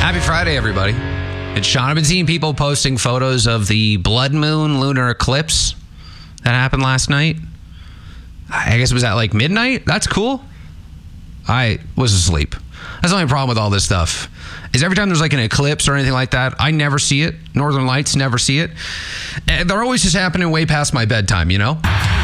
Happy Friday, everybody. It's Sean. I've been seeing people posting photos of the blood moon lunar eclipse that happened last night. I guess it was at like midnight. That's cool. I was asleep. That's the only problem with all this stuff. Is every time there's like an eclipse or anything like that, I never see it. Northern Lights, never see it. And they're always just happening way past my bedtime, you know?